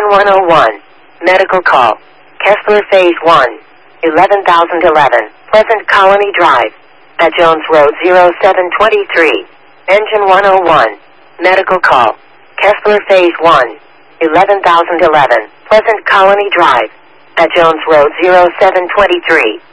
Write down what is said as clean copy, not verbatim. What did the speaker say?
Engine 101. Medical call. Kessler Phase 1. 11,011. Pleasant Colony Drive. At Jones Road 0723. Engine 101. Medical call. Kessler Phase 1. 11,011. Pleasant Colony Drive. At Jones Road 0723.